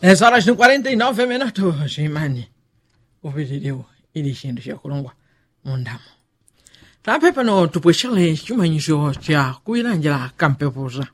10 horas e 49 minutos, imani. Uvililiu ili shindu cha kulungwa mundamo. Tape pano tupweshale chumanyisho cha kuilanjila kampepuza.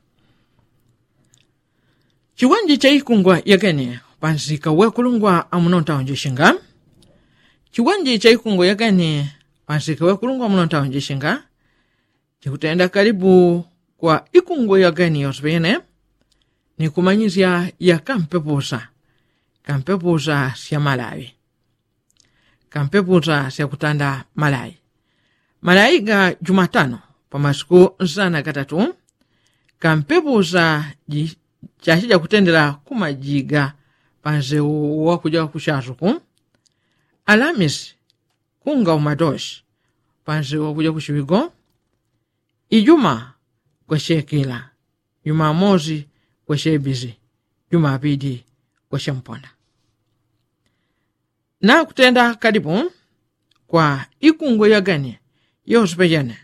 Chiwanji cha ikungwa yagene pansika wekulungwa amunonta onjeshinga. Chiwanji cha ikungwa yagene pansika wekulungwa amunonta onjeshinga. Chikutenda karibu kwa ikungwa yagene yosbene. Ni kumanyizia ya kampepuza. Kampepuza siya Malawi. Kampepuza siya kutanda Malawi. Malawi ga Jumatano pamasiku nsana katatu. Kampepuza chashija kutendera kumajiga panze wakuja kushazuku. Alamis kunga umadoshi panze wakuja kushiwigo. Ijuma kwa shekila. Jumamosi kwa shebizi. Jumapili kwa shemponda. Na kutenda karibu kwa ikungwe ya gani yosipejane.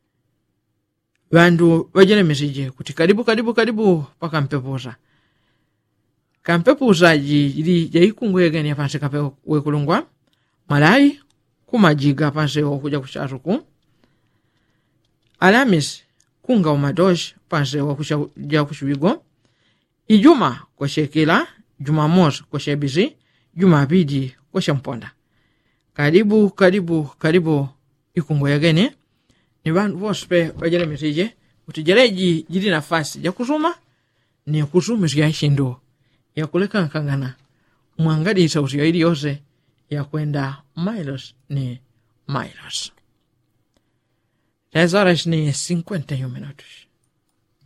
Wandu wajene mesije kuti karibu paka mpepuza. Kampepuza jiri ya ikungwe ya gani ya panse kape wekulungwa. Malawi kumajiga panse wakuja kusharuku. Alamis kunga umadoshi panse wakuja kushuwigo. Ijuma kwa shekila, Jumamosi kwa shebizi, Jumapili kwa shemponda. Karibu ikungwe ya gani. Ni wandu wospe wajele mesije utijereji jiri nafasi ya kuzuma ni kuzumizi ya ishindo ya kuleka nkangana mwangadi sauti ya ili yose ya kwenda miles ni miles. 10 horas ni 51 minutos.